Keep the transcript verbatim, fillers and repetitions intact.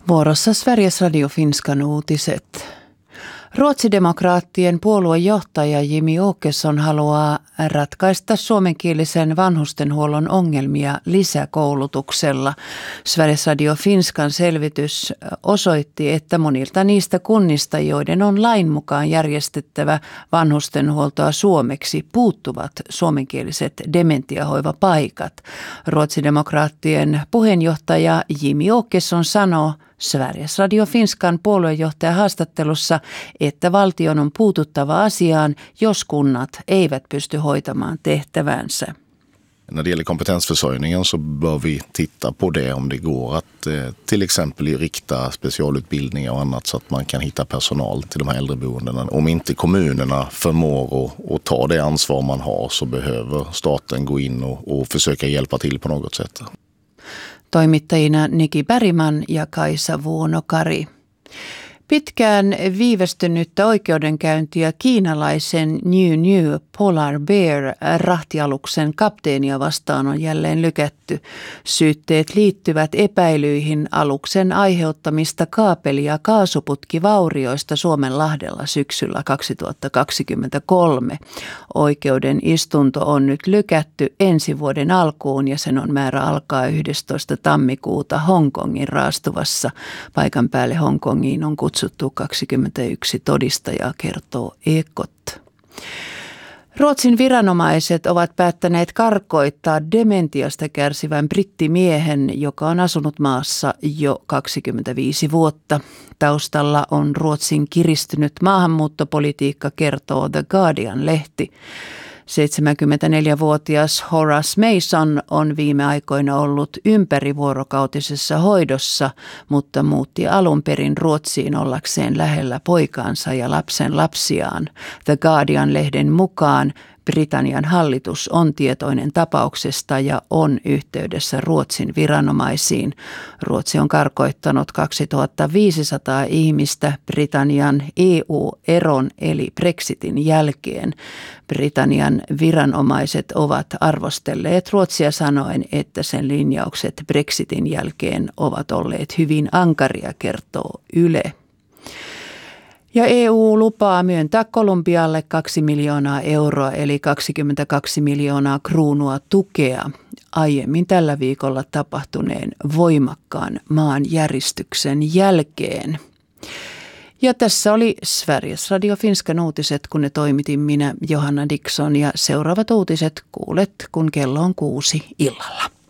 Vuorossa Sveriges Radio Finskan uutiset. Ruotsidemokraattien puoluejohtaja Jimmie Åkesson haluaa ratkaista suomenkielisen vanhustenhuollon ongelmia lisäkoulutuksella. Sveriges Radio Finskan selvitys osoitti, että monilta niistä kunnista, joiden on lain mukaan järjestettävä vanhustenhuoltoa suomeksi, puuttuvat suomenkieliset dementiahoivapaikat. Ruotsidemokraattien puheenjohtaja Jimmie Åkesson sanoo Sveriges Radio Finskan puoluejohtaja haastattelussa, että valtion on puututtava asiaan, jos kunnat eivät pysty hoitamaan tehtävänsä. När det gäller kompetensförsörjningen så bör vi titta på det om det går att eh, till exempel rikta specialutbildningar och annat så att man kan hitta personal till de här äldreboendena. Om inte kommunerna förmår att, att ta det ansvar man har så behöver staten gå in och, och försöka hjälpa till på något sätt. Toimittajina Niki Bergman ja Kaisa Vuonokari. Pitkään viivästynyttä oikeudenkäyntiä kiinalaisen New New Polar Bear rahtialuksen kapteenia vastaan on jälleen lykätty. Syytteet liittyvät epäilyihin aluksen aiheuttamista kaapeli- ja kaasuputkivaurioista Suomenlahdella syksyllä kaksituhattakaksikymmentäkolme. Oikeuden istunto on nyt lykätty ensi vuoden alkuun ja sen on määrä alkaa yhdestoista tammikuuta Hongkongin raastuvassa. Paikan päälle Hongkongiin on kutsuttu kaksikymmentäyksi todistajaa, kertoo Ekot. Ruotsin viranomaiset ovat päättäneet karkoittaa dementiasta kärsivän brittimiehen, joka on asunut maassa jo kaksikymmentäviisi vuotta. Taustalla on Ruotsin kiristynyt maahanmuuttopolitiikka, kertoo The Guardian-lehti. seitsemänkymmentäneljävuotias Horace Mason on viime aikoina ollut ympärivuorokautisessa hoidossa, mutta muutti alun perin Ruotsiin ollakseen lähellä poikaansa ja lapsen lapsiaan. The Guardian-lehden mukaan Britannian hallitus on tietoinen tapauksesta ja on yhteydessä Ruotsin viranomaisiin. Ruotsi on karkoittanut kaksituhattaviisisataa ihmistä Britannian E U-eron eli Brexitin jälkeen. Britannian viranomaiset ovat arvostelleet Ruotsia sanoen, että sen linjaukset Brexitin jälkeen ovat olleet hyvin ankaria, kertoo Yle. Ja E U lupaa myöntää Kolumbialle kaksi miljoonaa euroa eli kaksikymmentäkaksi miljoonaa kruunua tukea aiemmin tällä viikolla tapahtuneen voimakkaan maanjäristyksen jälkeen. Ja tässä oli Sveriges Radio Finskan uutiset, kun ne toimitin minä, Johanna Dickson, ja seuraavat uutiset kuulet, kun kello on kuusi illalla.